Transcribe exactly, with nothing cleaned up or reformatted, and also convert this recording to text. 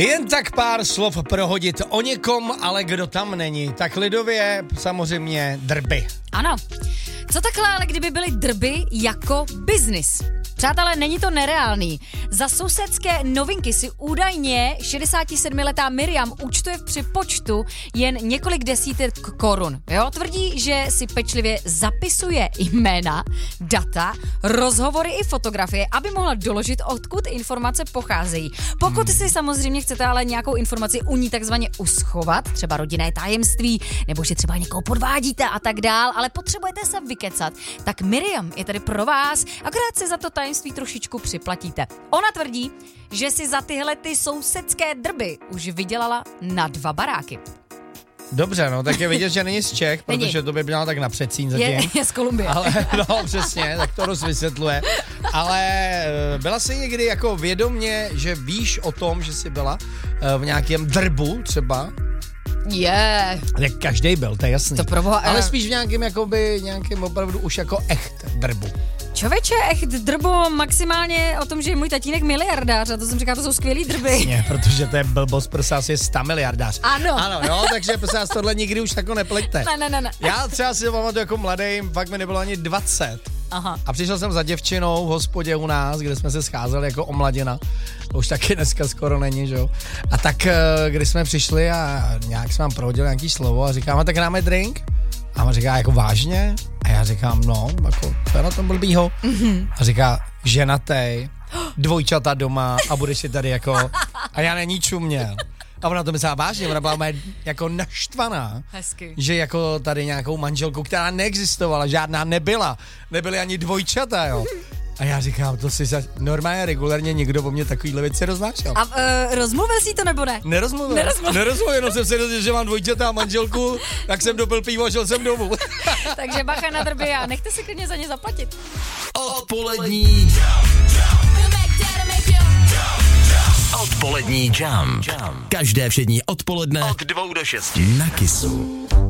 Jen tak pár slov prohodit o někom, ale kdo tam není. Tak lidově samozřejmě drby. Ano. Co takhle, ale kdyby byly drby jako biznis? Přátelé, není to nereálný. Za sousedské novinky si údajně šedesátisedmiletá Miriam účtuje v připočtu jen několik desítek korun. Jo? Tvrdí, že si pečlivě zapisuje jména, data, rozhovory i fotografie, aby mohla doložit, odkud informace pocházejí. Pokud si samozřejmě chcete ale nějakou informaci u ní takzvaně uschovat, třeba rodinné tajemství, nebo že třeba někoho podvádíte a tak dál, ale potřebujete se vykecat, tak Miriam je tady pro vás, akorát si za to tajemství trošičku připlatíte. Ona tvrdí, že si za tyhle ty sousedské drby už vydělala na dva baráky. Dobře, no, tak je vidět, že není z Čech, protože není. To by měla tak na předsín zatím. Je, je z Kolumbie. Ale, no, přesně, tak to dost vysvětluje. Ale byla jsi někdy jako vědomě, že víš o tom, že jsi byla v nějakém drbu třeba? Je. Yeah. Jak každej byl, to je jasný. To proboha, ale spíš v nějakém, jakoby, nějakém opravdu už jako echt drbu. Čověče, echt drbo maximálně o tom, že je můj tatínek miliardář, a to jsem říkala, to jsou skvělý drby. Přesně, protože to je blbost, prostě asi je sto miliardář. Ano. Ano, jo, takže prostě tohle nikdy už jako nepleťte. Ne, ne, ne, ne. Já třeba si to pamatuju jako mladý, fakt mi nebylo ani dvacet. Aha. A přišel jsem za děvčinou v hospodě u nás, kde jsme se scházeli jako omladina. To už taky dneska skoro není, že jo. A tak, když jsme přišli a nějak jsme vám prohodili nějaký slovo a říkáme, tak dáme drink? A on říká, jako vážně? A já říkám, no, jako, to je na tom blbýho. Mm-hmm. A říká, ženatej, dvojčata doma a budeš si tady jako, a já není čuměl. A ona to myslela vážně, ona byla mé jako naštvaná. Hezky. Že jako tady nějakou manželku, která neexistovala, žádná nebyla, nebyly ani dvojčata, jo. A já říkám, to si za... normálně regulárně někdo o mě takovýhle věci roznášel. A uh, rozmluvil jsi to nebo ne? Nerozmluvil. Nerozmluvil, Nerozmluvil jenom jsem si dozvěděl, že mám dvojčata a manželku, tak jsem dopil pivo a šel jsem domů. Takže bacha na drby a nechte si klidně za ně zaplatit. Odpolední Odpolední jam. Každé všední odpoledne od dvou do šesti na Kissu.